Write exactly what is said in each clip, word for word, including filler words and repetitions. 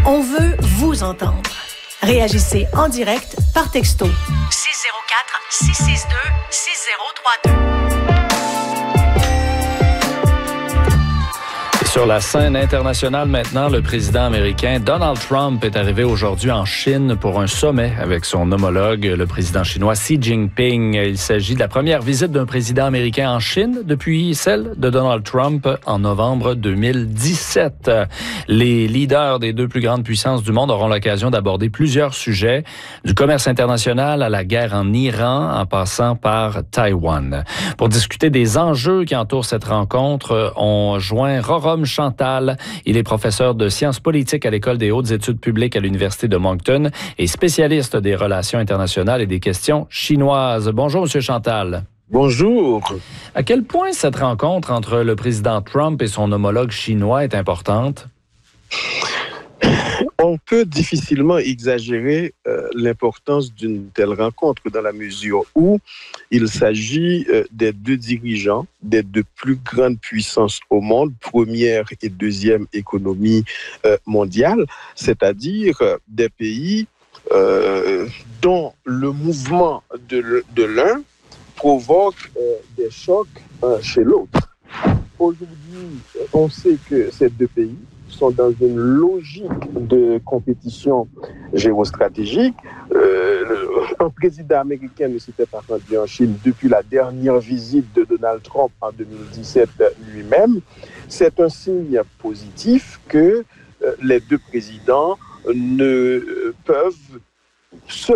On veut vous entendre. Réagissez en direct par texto. six zéro quatre, six six deux, six zéro trois deux. Sur la scène internationale maintenant, le président américain Donald Trump est arrivé aujourd'hui en Chine pour un sommet avec son homologue, le président chinois Xi Jinping. Il s'agit de la première visite d'un président américain en Chine depuis celle de Donald Trump en novembre deux mille dix-sept. Les leaders des deux plus grandes puissances du monde auront l'occasion d'aborder plusieurs sujets, du commerce international à la guerre en Iran, en passant par Taïwan. Pour discuter des enjeux qui entourent cette rencontre, on joint Rorom Chantal. Il est professeur de sciences politiques à l'École des hautes études publiques à l'Université de Moncton et spécialiste des relations internationales et des questions chinoises. Bonjour, Monsieur Chantal. Bonjour. À quel point cette rencontre entre le président Trump et son homologue chinois est importante? On peut difficilement exagérer euh, l'importance d'une telle rencontre dans la mesure où il s'agit euh, des deux dirigeants, des deux plus grandes puissances au monde, première et deuxième économie euh, mondiale, c'est-à-dire euh, des pays euh, dont le mouvement de, de l'un provoque euh, des chocs euh, chez l'autre. Aujourd'hui, on sait que ces deux pays sont dans une logique de compétition géostratégique. Euh, un président américain ne s'était pas rendu en Chine depuis la dernière visite de Donald Trump en deux mille dix-sept lui-même. C'est un signe positif que euh, les deux présidents ne peuvent se,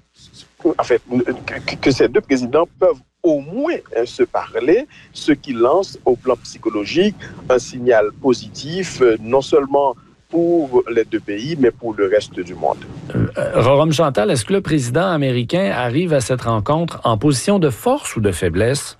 en fait, que, que ces deux présidents peuvent au moins se parler, ce qui lance au plan psychologique un signal positif, non seulement pour les deux pays, mais pour le reste du monde. Euh, Rorom Chantal, est-ce que le président américain arrive à cette rencontre en position de force ou de faiblesse?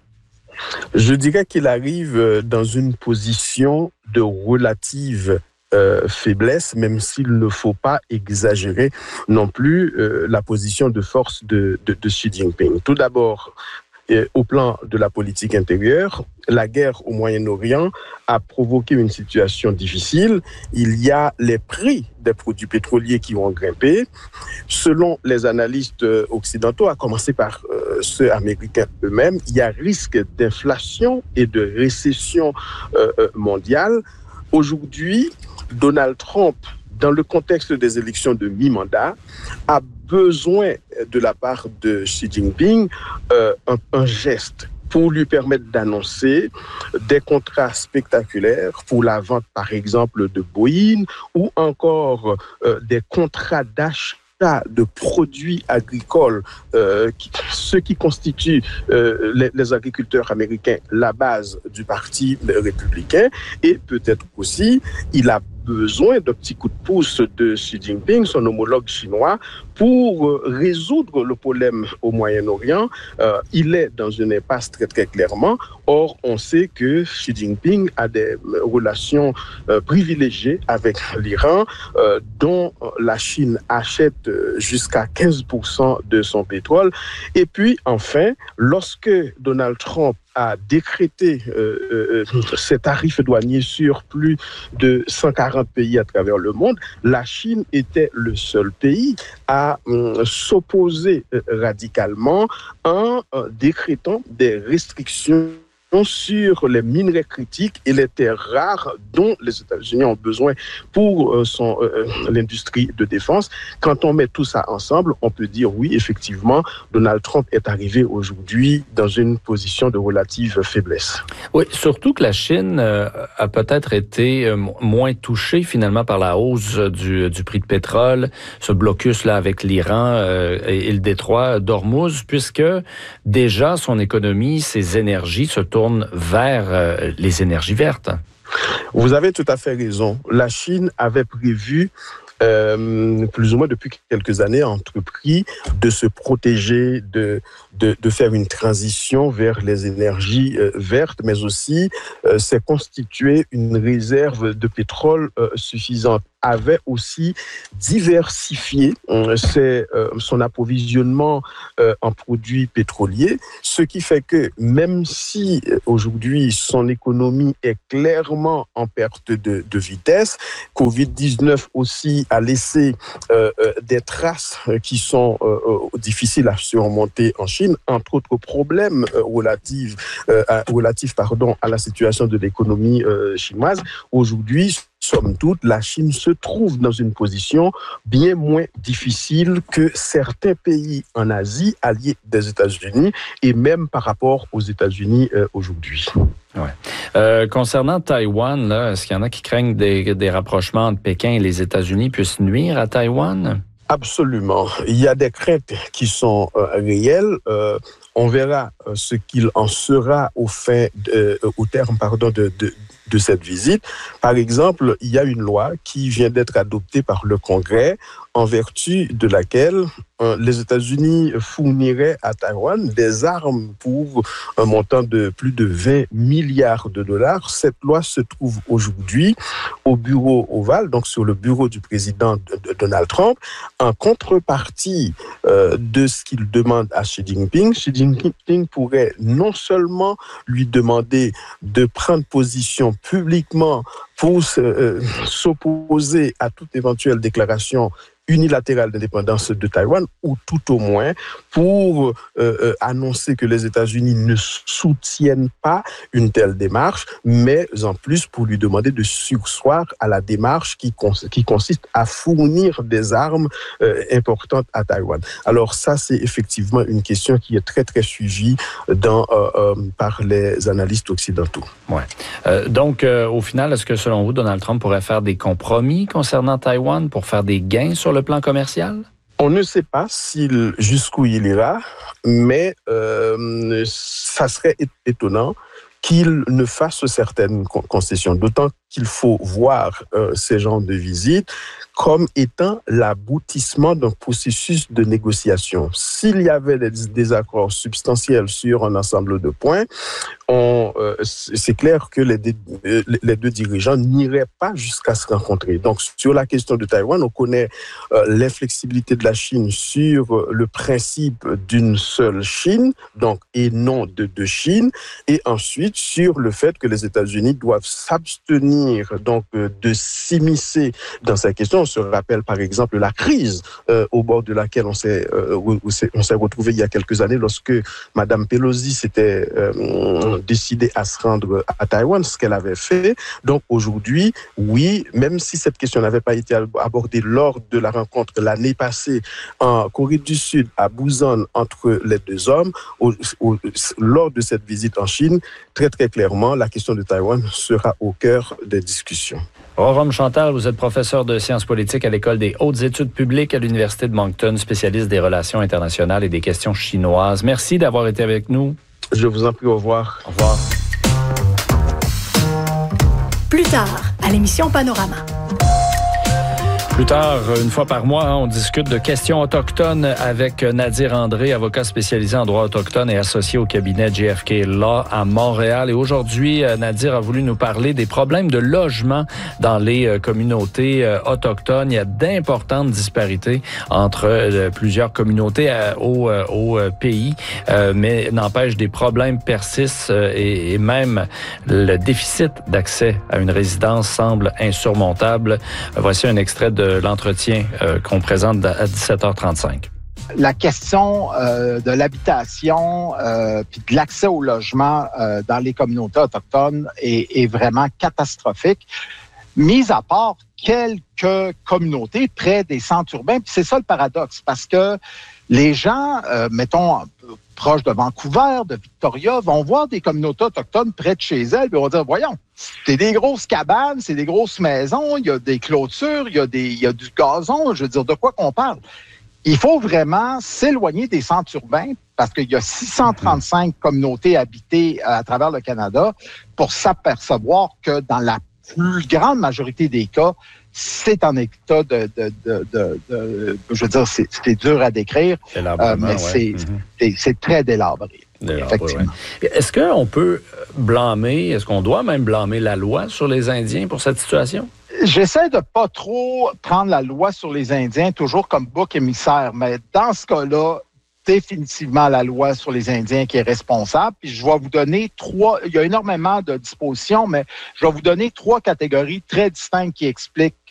Je dirais qu'il arrive dans une position de relative Euh, faiblesse, même s'il ne faut pas exagérer non plus euh, la position de force de, de, de Xi Jinping. Tout d'abord, euh, au plan de la politique intérieure, la guerre au Moyen-Orient a provoqué une situation difficile. Il y a les prix des produits pétroliers qui ont grimpé. Selon les analystes occidentaux, à commencer par euh, ceux américains eux-mêmes, il y a risque d'inflation et de récession euh, mondiale. Aujourd'hui, Donald Trump, dans le contexte des élections de mi-mandat, a besoin de la part de Xi Jinping euh, un, un geste pour lui permettre d'annoncer des contrats spectaculaires pour la vente, par exemple, de Boeing ou encore euh, des contrats d'achat de produits agricoles, euh, qui, ce qui constitue euh, les, les agriculteurs américains la base du parti républicain, et peut-être aussi il a besoin d'un petit coup de pouce de Xi Jinping, son homologue chinois, pour résoudre le problème au Moyen-Orient. Euh, il est dans une impasse très très clairement. Or, on sait que Xi Jinping a des relations euh, privilégiées avec l'Iran, euh, dont la Chine achète jusqu'à quinze pour cent de son pétrole. Et puis, enfin, lorsque Donald Trump a décrété euh, euh, ces tarifs douaniers sur plus de cent quarante pays à travers le monde, la Chine était le seul pays à euh, s'opposer euh, radicalement en euh, décrétant des restrictions sur les minerais critiques et les terres rares dont les États-Unis ont besoin pour euh, son, euh, l'industrie de défense. Quand on met tout ça ensemble, on peut dire oui, effectivement, Donald Trump est arrivé aujourd'hui dans une position de relative faiblesse. Oui, surtout que la Chine euh, a peut-être été euh, moins touchée finalement par la hausse du, du prix de pétrole, ce blocus-là avec l'Iran euh, et, et le détroit d'Ormuz, puisque déjà son économie, ses énergies se tournent vers euh, les énergies vertes. Vous avez tout à fait raison. La Chine avait prévu Euh, plus ou moins depuis quelques années, entrepris de se protéger, de, de, de faire une transition vers les énergies euh, vertes, mais aussi euh, s'est constitué une réserve de pétrole euh, suffisante. avait aussi diversifié euh, ses, euh, son approvisionnement euh, en produits pétroliers, ce qui fait que même si euh, aujourd'hui son économie est clairement en perte de, de vitesse, covid dix-neuf aussi a laissé euh, euh, des traces qui sont euh, euh, difficiles à surmonter en Chine, entre autres problèmes euh, relatifs, euh, à, relatifs pardon, à la situation de l'économie euh, chinoise. Aujourd'hui, somme toute, la Chine se trouve dans une position bien moins difficile que certains pays en Asie, alliés des États-Unis, et même par rapport aux États-Unis euh, aujourd'hui. Ouais. Euh, concernant Taïwan, là, est-ce qu'il y en a qui craignent des, des rapprochements entre Pékin et les États-Unis puissent nuire à Taïwan? Absolument. Il y a des craintes qui sont euh, réelles. Euh, on verra euh, ce qu'il en sera au, fin de, euh, au terme pardon, de, de, de cette visite. Par exemple, il y a une loi qui vient d'être adoptée par le Congrès en vertu de laquelle euh, les États-Unis fourniraient à Taïwan des armes pour un montant de plus de vingt milliards de dollars. Cette loi se trouve aujourd'hui au bureau ovale, donc sur le bureau du président de, de Donald Trump, en contrepartie euh, de ce qu'il demande à Xi Jinping. Xi Jinping pourrait non seulement lui demander de prendre position publiquement pour euh, s'opposer à toute éventuelle déclaration unilatérale d'indépendance de Taïwan, ou tout au moins pour euh, euh, annoncer que les États-Unis ne soutiennent pas une telle démarche, mais en plus pour lui demander de surseoir à la démarche qui, cons- qui consiste à fournir des armes euh, importantes à Taïwan. Alors ça, c'est effectivement une question qui est très très suivie dans, euh, euh, par les analystes occidentaux. Ouais. Euh, donc, euh, au final, est-ce que selon vous, Donald Trump pourrait faire des compromis concernant Taïwan pour faire des gains sur le plan commercial? On ne sait pas s'il, jusqu'où il ira, mais euh, ça serait étonnant qu'il ne fasse certaines concessions. D'autant qu'il faut voir euh, ces genres de visites comme étant l'aboutissement d'un processus de négociation. S'il y avait des désaccords substantiels sur un ensemble de points, on, euh, c'est clair que les, les deux dirigeants n'iraient pas jusqu'à se rencontrer. Donc, sur la question de Taïwan, on connaît euh, l'inflexibilité de la Chine sur le principe d'une seule Chine, donc, et non de deux Chines, et ensuite sur le fait que les États-Unis doivent s'abstenir donc de s'immiscer dans cette question. On se rappelle par exemple la crise euh, au bord de laquelle on s'est, euh, on s'est retrouvé il y a quelques années lorsque Mme Pelosi s'était euh, décidée à se rendre à Taïwan, ce qu'elle avait fait. Donc aujourd'hui, oui, même si cette question n'avait pas été abordée lors de la rencontre l'année passée en Corée du Sud, à Busan, entre les deux hommes, au, au, lors de cette visite en Chine, très très clairement, la question de Taïwan sera au cœur des discussions. Rome Chantal, vous êtes professeur de sciences politiques à l'École des hautes études publiques à l'Université de Moncton, spécialiste des relations internationales et des questions chinoises. Merci d'avoir été avec nous. Je vous en prie, au revoir. Au revoir. Plus tard, à l'émission Panorama. Plus tard, une fois par mois, on discute de questions autochtones avec Nadir André, avocat spécialisé en droit autochtone et associé au cabinet J F K Law à Montréal. Et aujourd'hui, Nadir a voulu nous parler des problèmes de logement dans les communautés autochtones. Il y a d'importantes disparités entre plusieurs communautés au, au pays, mais n'empêche, des problèmes persistent et même le déficit d'accès à une résidence semble insurmontable. Voici un extrait de l'entretien euh, qu'on présente à dix-sept heures trente-cinq. La question euh, de l'habitation euh, puis de l'accès au logement euh, dans les communautés autochtones est, est vraiment catastrophique, mis à part quelques communautés près des centres urbains. Puis c'est ça le paradoxe, parce que les gens, euh, mettons, proches de Vancouver, de Victoria, vont voir des communautés autochtones près de chez elles, puis vont dire, voyons, c'est des grosses cabanes, c'est des grosses maisons, il y a des clôtures, il y a, des, il y a du gazon, je veux dire, de quoi qu'on parle? Il faut vraiment s'éloigner des centres urbains parce qu'il y a six cent trente-cinq communautés habitées à travers le Canada pour s'apercevoir que dans la plus grande majorité des cas, c'est en état de, de, de, de, de je veux dire, c'est, c'est dur à décrire, euh, mais ouais. c'est, mm-hmm. c'est, c'est très délabré. Effectivement. Ouais. Est-ce qu'on peut blâmer, est-ce qu'on doit même blâmer la loi sur les Indiens pour cette situation? J'essaie de pas trop prendre la loi sur les Indiens toujours comme bouc émissaire, mais dans ce cas-là, définitivement la loi sur les Indiens qui est responsable. Puis je vais vous donner trois, il y a énormément de dispositions, mais je vais vous donner trois catégories très distinctes qui expliquent